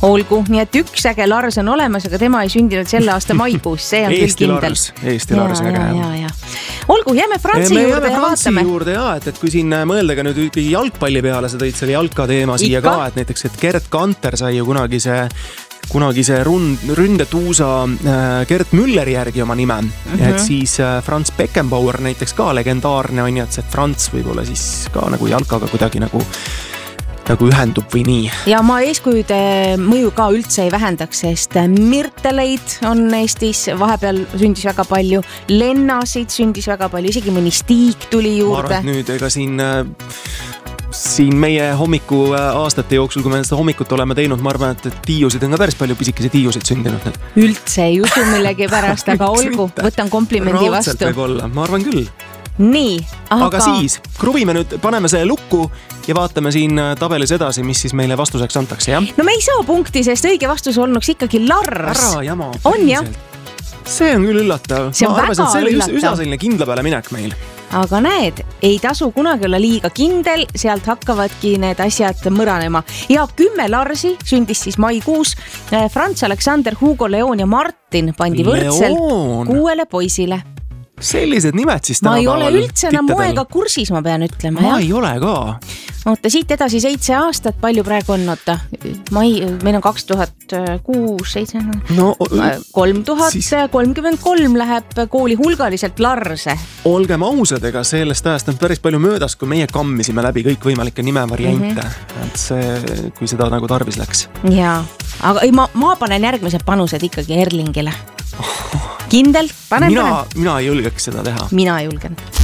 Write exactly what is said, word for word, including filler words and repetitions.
Olgu, nii et üks äge Lars on olemas, aga tema ei sündinud selle aasta maikuus, see on Eesti küll kindel. Lars, Eesti Lars äge. Ja, ja, ja. Olgu, jääme Fransi me juurde jääme ja Fransi vaatame. juurde ja, et, et kui siin mõelda ka nüüd jalgpalli peale, sa tõid selle jalka teema siia Ikka? ka, et näiteks, et Gerd Kanter sai ju kunagi see kunagi see rund, ründetuusa äh, Gerd Mülleri järgi oma nime. Mm-hmm. Et siis äh, Franz Beckenbauer näiteks ka legendaarne on, et see Franz võib-olla siis ka nagu jalkaga kuidagi nagu, nagu ühendub või nii. Ja ma eeskujude mõju ka üldse ei vähendaks, sest Mirteleid on Eestis, vahepeal sündis väga palju, Lennasid sündis väga palju, isegi mõni Stiik tuli juurde. Ma arvan, et nüüd ega siin... Äh, siin meie hommiku aastate jooksul, kui me seda hommikut oleme teinud, ma arvan, et tiiusid on ka päris palju pisikesi tiiusid sündinud. Üldse ei usu millegi pärast, aga olgu, võtan komplimendi vastu. Raudselt võib olla, ma arvan küll. Nii, aga... aga siis kruvime nüüd, paneme see lukku ja vaatame siin tabelis edasi, mis siis meile vastuseks antakse, jah? No me ei saa punkti, sest õige vastus olnuks ikkagi Lars. Ära jama. On jah? See on küll üllatav. See on ma arvasin, väga see oli üllatav. Üsna selline kindla peale minek meil. Aga näed, ei tasu kunagi olla liiga kindel, sealt hakkavadki need asjad mõranema. Ja kümme Larsi sündis siis maikuus. Franz, Alexander, Hugo, Leon ja Martin pandi võrdselt Leon. Kuuele poisile. Sellised nimed siis ma ei ole üldse enam moega kursis, ma pean ütlema. Ma jah. ei ole ka. Oota, siit edasi seitse aastat, palju praegu on, oota, ma ei, meil on kaks tuhat kuus, seitse, no, kolm tuhat kolmkümmend kolm läheb kooli hulgaliselt Larse. Olgem ausad, ega sellest ajast on päris palju möödas, kui meie kammisime läbi kõik võimalikke nimevariante. Mm-hmm. Et see, kui seda nagu tarvis läks. Jaa, aga ei, ma, ma panen järgmised panused ikkagi Erlingile. Kindel, panen, mina, panen. Mina ei julgeks seda teha. Mina ei julgen.